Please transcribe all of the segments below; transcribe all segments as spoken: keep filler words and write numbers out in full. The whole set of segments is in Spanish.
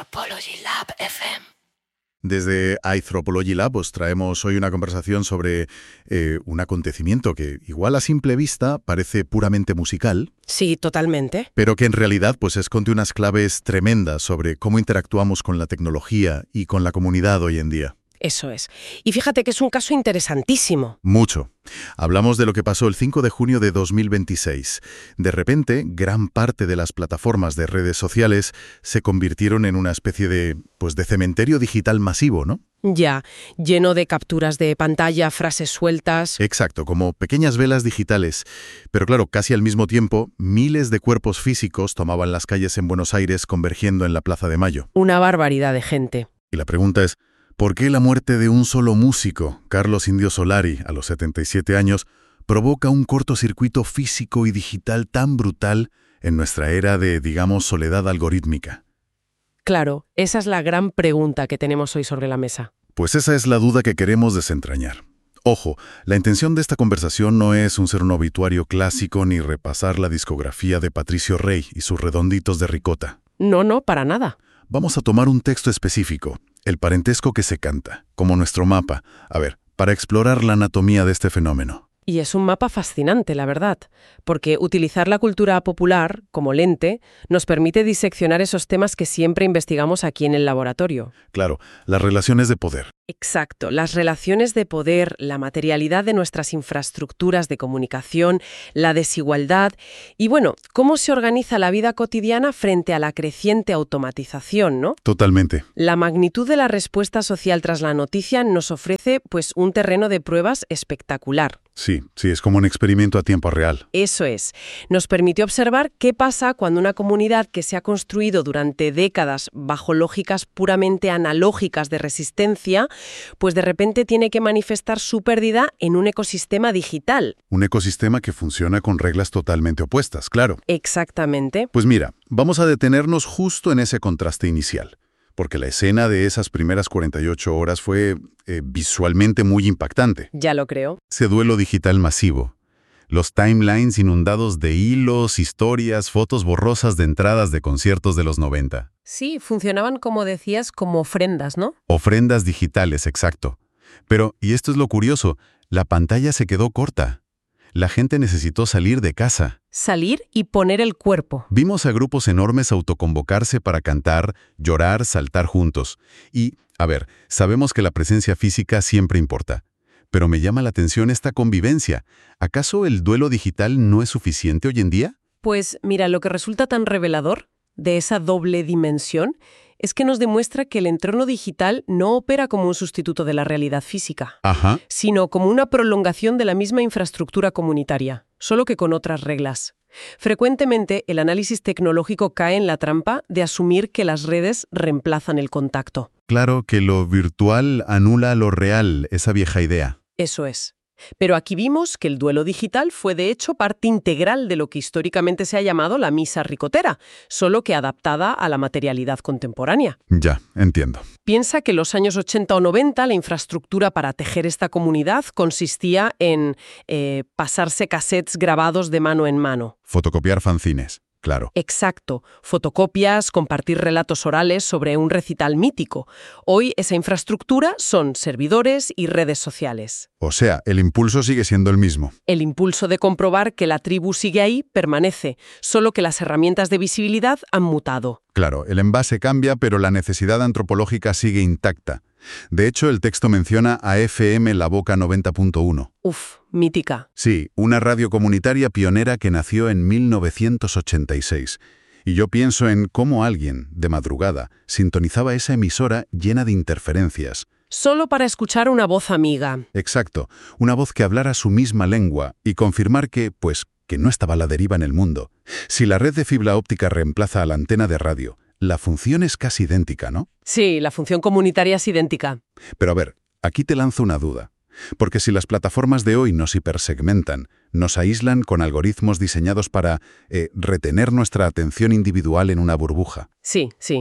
Anthropology Lab F M. Desde Anthropology Lab os traemos hoy una conversación sobre eh, un acontecimiento que igual a simple vista parece puramente musical. Sí, totalmente. Pero que en realidad pues esconde unas claves tremendas sobre cómo interactuamos con la tecnología y con la comunidad hoy en día. Eso es. Y fíjate que es un caso interesantísimo. Mucho. Hablamos de lo que pasó el cinco de junio de dos mil veintiséis. De repente, gran parte de las plataformas de redes sociales se convirtieron en una especie de, pues, de cementerio digital masivo, ¿no? Ya, lleno de capturas de pantalla, frases sueltas. Exacto, como pequeñas velas digitales. Pero claro, casi al mismo tiempo, miles de cuerpos físicos tomaban las calles en Buenos Aires convergiendo en la Plaza de Mayo. Una barbaridad de gente. Y la pregunta es, ¿por qué la muerte de un solo músico, Carlos Indio Solari, a los setenta y siete años, provoca un cortocircuito físico y digital tan brutal en nuestra era de, digamos, soledad algorítmica? Claro, esa es la gran pregunta que tenemos hoy sobre la mesa. Pues esa es la duda que queremos desentrañar. Ojo, la intención de esta conversación no es un ser un obituario clásico ni repasar la discografía de Patricio Rey y sus redonditos de ricota. No, no, para nada. Vamos a tomar un texto específico, el parentesco que se canta, como nuestro mapa, a ver, para explorar la anatomía de este fenómeno. Y es un mapa fascinante, la verdad, porque utilizar la cultura popular como lente nos permite diseccionar esos temas que siempre investigamos aquí en el laboratorio. Claro, las relaciones de poder. Exacto, las relaciones de poder, la materialidad de nuestras infraestructuras de comunicación, la desigualdad y, bueno, cómo se organiza la vida cotidiana frente a la creciente automatización, ¿no? Totalmente. La magnitud de la respuesta social tras la noticia nos ofrece, pues, un terreno de pruebas espectacular. Sí, sí, es como un experimento a tiempo real. Eso es. Nos permitió observar qué pasa cuando una comunidad que se ha construido durante décadas bajo lógicas puramente analógicas de resistencia, pues de repente tiene que manifestar su pérdida en un ecosistema digital. Un ecosistema que funciona con reglas totalmente opuestas, claro. Exactamente. Pues mira, vamos a detenernos justo en ese contraste inicial, porque la escena de esas primeras cuarenta y ocho horas fue eh, visualmente muy impactante. Ya lo creo. Ese duelo digital masivo. Los timelines inundados de hilos, historias, fotos borrosas de entradas de conciertos de los noventa. Sí, funcionaban, como decías, como ofrendas, ¿no? Ofrendas digitales, exacto. Pero, y esto es lo curioso, la pantalla se quedó corta. La gente necesitó salir de casa. Salir y poner el cuerpo. Vimos a grupos enormes autoconvocarse para cantar, llorar, saltar juntos. Y, a ver, sabemos que la presencia física siempre importa. Pero me llama la atención esta convivencia. ¿Acaso el duelo digital no es suficiente hoy en día? Pues mira, lo que resulta tan revelador de esa doble dimensión es que nos demuestra que el entorno digital no opera como un sustituto de la realidad física, Ajá. sino como una prolongación de la misma infraestructura comunitaria, solo que con otras reglas. Frecuentemente, el análisis tecnológico cae en la trampa de asumir que las redes reemplazan el contacto. Claro que lo virtual anula lo real, esa vieja idea. Eso es. Pero aquí vimos que el duelo digital fue de hecho parte integral de lo que históricamente se ha llamado la misa ricotera, solo que adaptada a la materialidad contemporánea. Ya, entiendo. Piensa que en los años ochenta o noventa la infraestructura para tejer esta comunidad consistía en eh, pasarse cassettes grabados de mano en mano. Fotocopiar fanzines, claro. Exacto. Fotocopias, compartir relatos orales sobre un recital mítico. Hoy esa infraestructura son servidores y redes sociales. O sea, el impulso sigue siendo el mismo. El impulso de comprobar que la tribu sigue ahí permanece, solo que las herramientas de visibilidad han mutado. Claro, el envase cambia, pero la necesidad antropológica sigue intacta. De hecho, el texto menciona a F M La Boca noventa punto uno. Uf, mítica. Sí, una radio comunitaria pionera que nació en mil novecientos ochenta y seis. Y yo pienso en cómo alguien, de madrugada, sintonizaba esa emisora llena de interferencias. Solo para escuchar una voz amiga. Exacto, una voz que hablara su misma lengua y confirmar que, pues, que no estaba a la deriva en el mundo. Si la red de fibra óptica reemplaza a la antena de radio, la función es casi idéntica, ¿no? Sí, la función comunitaria es idéntica. Pero a ver, aquí te lanzo una duda. Porque si las plataformas de hoy nos hipersegmentan, nos aíslan con algoritmos diseñados para eh, retener nuestra atención individual en una burbuja. Sí, sí.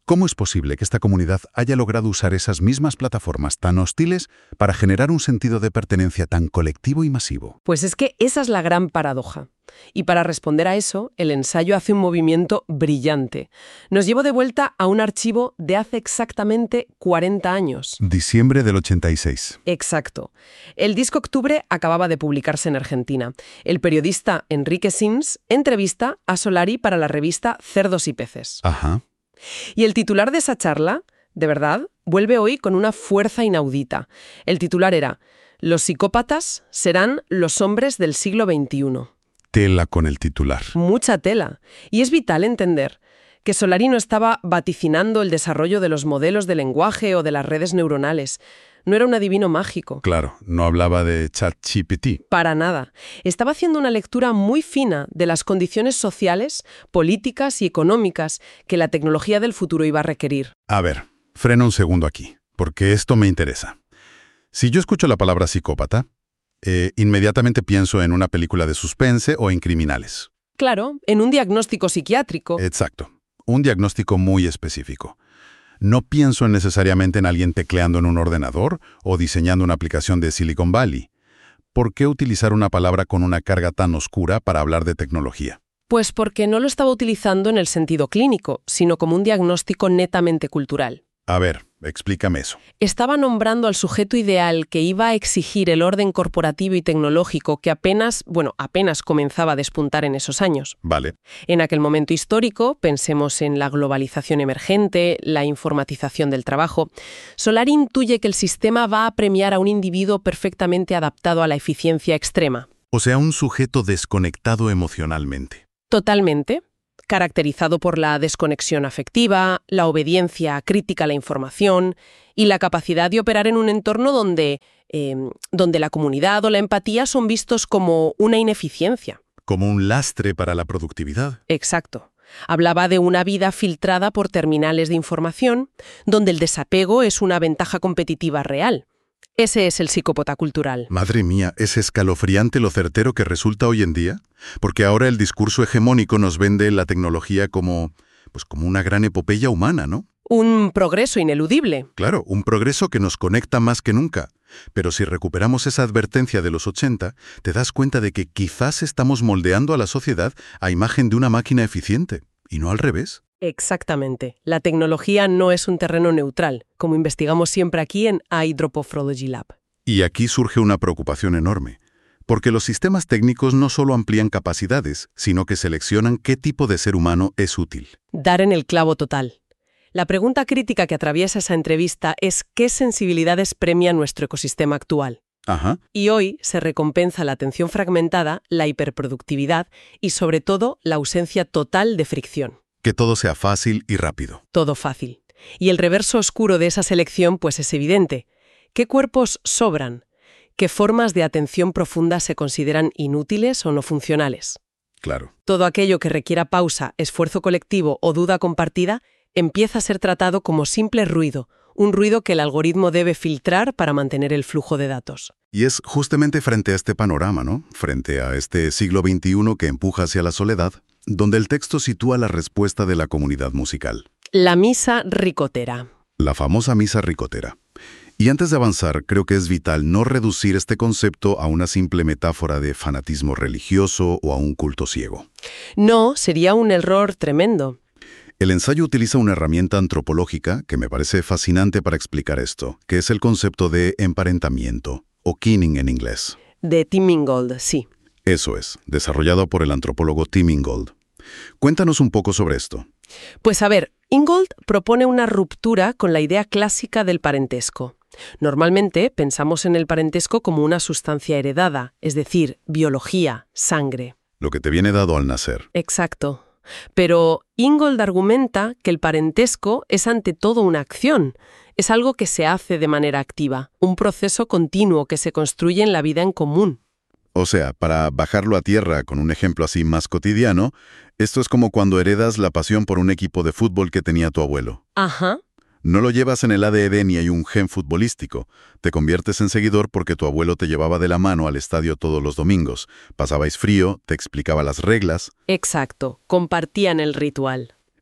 ¿Cómo es posible que esta comunidad haya logrado usar esas mismas plataformas tan hostiles para generar un sentido de pertenencia tan colectivo y masivo? Pues es que esa es la gran paradoja. Y para responder a eso, el ensayo hace un movimiento brillante. Nos llevó de vuelta a un archivo de hace exactamente cuarenta años. Diciembre del ochenta y seis. Exacto. El disco Octubre acababa de publicarse en Argentina. El periodista Enrique Sims entrevista a Solari para la revista Cerdos y Peces. Ajá. Y el titular de esa charla, de verdad, vuelve hoy con una fuerza inaudita. El titular era: «Los psicópatas serán los hombres del siglo veintiuno». Tela con el titular. Mucha tela. Y es vital entender que Solari no estaba vaticinando el desarrollo de los modelos de lenguaje o de las redes neuronales. No era un adivino mágico. Claro, no hablaba de ChatGPT. Para nada. Estaba haciendo una lectura muy fina de las condiciones sociales, políticas y económicas que la tecnología del futuro iba a requerir. A ver, frena un segundo aquí, porque esto me interesa. Si yo escucho la palabra psicópata, eh, inmediatamente pienso en una película de suspense o en criminales. Claro, en un diagnóstico psiquiátrico. Exacto. Un diagnóstico muy específico. No pienso necesariamente en alguien tecleando en un ordenador o diseñando una aplicación de Silicon Valley. ¿Por qué utilizar una palabra con una carga tan oscura para hablar de tecnología? Pues porque no lo estaba utilizando en el sentido clínico, sino como un diagnóstico netamente cultural. A ver, explícame eso. Estaba nombrando al sujeto ideal que iba a exigir el orden corporativo y tecnológico que apenas, bueno, apenas comenzaba a despuntar en esos años. Vale. En aquel momento histórico, pensemos en la globalización emergente, la informatización del trabajo, Solari intuye que el sistema va a premiar a un individuo perfectamente adaptado a la eficiencia extrema. O sea, un sujeto desconectado emocionalmente. Totalmente. Caracterizado por la desconexión afectiva, la obediencia crítica a la información y la capacidad de operar en un entorno donde, eh, donde la comunidad o la empatía son vistos como una ineficiencia. Como un lastre para la productividad. Exacto. Hablaba de una vida filtrada por terminales de información, donde el desapego es una ventaja competitiva real. Ese es el psicópata cultural. Madre mía, ¿es escalofriante lo certero que resulta hoy en día? Porque ahora el discurso hegemónico nos vende la tecnología como, pues como una gran epopeya humana, ¿no? Un progreso ineludible. Claro, un progreso que nos conecta más que nunca. Pero si recuperamos esa advertencia de los ochenta, te das cuenta de que quizás estamos moldeando a la sociedad a imagen de una máquina eficiente, y no al revés. Exactamente. La tecnología no es un terreno neutral, como investigamos siempre aquí en Hydropathology Lab. Y aquí surge una preocupación enorme, porque los sistemas técnicos no solo amplían capacidades, sino que seleccionan qué tipo de ser humano es útil. Dar en el clavo total. La pregunta crítica que atraviesa esa entrevista es ¿qué sensibilidades premia nuestro ecosistema actual? Ajá. Y hoy se recompensa la atención fragmentada, la hiperproductividad y, sobre todo, la ausencia total de fricción. Que todo sea fácil y rápido. Todo fácil. Y el reverso oscuro de esa selección, pues es evidente. ¿Qué cuerpos sobran? ¿Qué formas de atención profunda se consideran inútiles o no funcionales? Claro. Todo aquello que requiera pausa, esfuerzo colectivo o duda compartida empieza a ser tratado como simple ruido, un ruido que el algoritmo debe filtrar para mantener el flujo de datos. Y es justamente frente a este panorama, ¿no? Frente a este siglo veintiuno que empuja hacia la soledad, donde el texto sitúa la respuesta de la comunidad musical. La misa ricotera. La famosa misa ricotera. Y antes de avanzar, creo que es vital no reducir este concepto a una simple metáfora de fanatismo religioso o a un culto ciego. No, sería un error tremendo. El ensayo utiliza una herramienta antropológica que me parece fascinante para explicar esto, que es el concepto de emparentamiento, o kinning en inglés. De Tim Ingold, sí. Eso es, desarrollado por el antropólogo Tim Ingold. Cuéntanos un poco sobre esto. Pues a ver, Ingold propone una ruptura con la idea clásica del parentesco. Normalmente pensamos en el parentesco como una sustancia heredada, es decir, biología, sangre. Lo que te viene dado al nacer. Exacto. Pero Ingold argumenta que el parentesco es ante todo una acción. Es algo que se hace de manera activa, un proceso continuo que se construye en la vida en común. O sea, para bajarlo a tierra con un ejemplo así más cotidiano, esto es como cuando heredas la pasión por un equipo de fútbol que tenía tu abuelo. Ajá. No lo llevas en el A D N y hay un gen futbolístico. Te conviertes en seguidor porque tu abuelo te llevaba de la mano al estadio todos los domingos. Pasabais frío, te explicaba las reglas. Exacto. Compartían el ritual.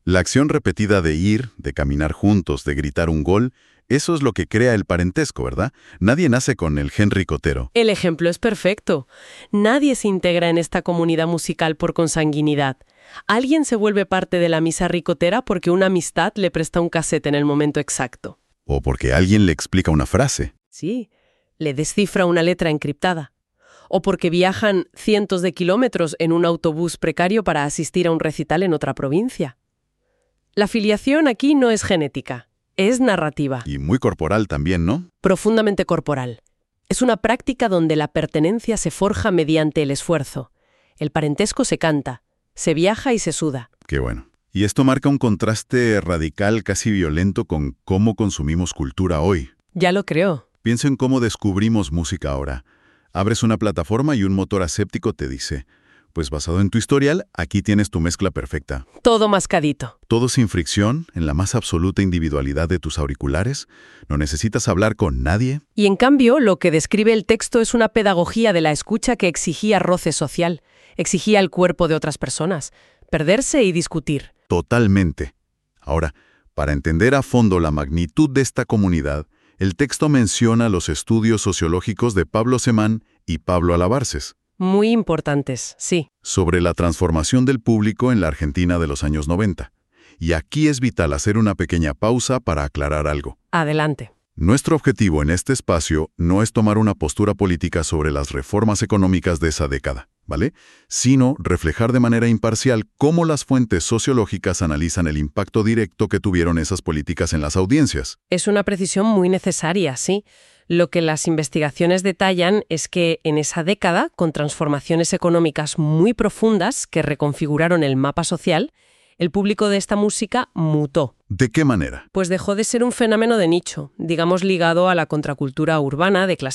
La acción repetida de ir, de caminar juntos, de gritar un gol, eso es lo que crea el parentesco, ¿verdad? Nadie nace con el gen ricotero. El ejemplo es perfecto. Nadie se integra en esta comunidad musical por consanguinidad. Alguien se vuelve parte de la misa ricotera porque una amistad le presta un casete en el momento exacto. O porque alguien le explica una frase. Sí, le descifra una letra encriptada. O porque viajan cientos de kilómetros en un autobús precario para asistir a un recital en otra provincia. La filiación aquí no es genética, es narrativa. Y muy corporal también, ¿no? Profundamente corporal. Es una práctica donde la pertenencia se forja mediante el esfuerzo. El parentesco se canta, se viaja y se suda. Qué bueno. Y esto marca un contraste radical, casi violento, con cómo consumimos cultura hoy. Ya lo creo. Pienso en cómo descubrimos música ahora. Abres una plataforma y un motor aséptico te dice, pues basado en tu historial, aquí tienes tu mezcla perfecta. Todo mascadito. Todo sin fricción, en la más absoluta individualidad de tus auriculares. No necesitas hablar con nadie. Y en cambio, lo que describe el texto es una pedagogía de la escucha que exigía roce social, exigía el cuerpo de otras personas, perderse y discutir. Totalmente. Ahora, para entender a fondo la magnitud de esta comunidad, el texto menciona los estudios sociológicos de Pablo Semán y Pablo Alabarces. Muy importantes, sí. Sobre la transformación del público en la Argentina de los años noventa. Y aquí es vital hacer una pequeña pausa para aclarar algo. Adelante. Nuestro objetivo en este espacio no es tomar una postura política sobre las reformas económicas de esa década, ¿vale? Sino reflejar de manera imparcial cómo las fuentes sociológicas analizan el impacto directo que tuvieron esas políticas en las audiencias. Es una precisión muy necesaria, sí. Lo que las investigaciones detallan es que en esa década, con transformaciones económicas muy profundas que reconfiguraron el mapa social, el público de esta música mutó. ¿De qué manera? Pues dejó de ser un fenómeno de nicho, digamos ligado a la contracultura urbana de clase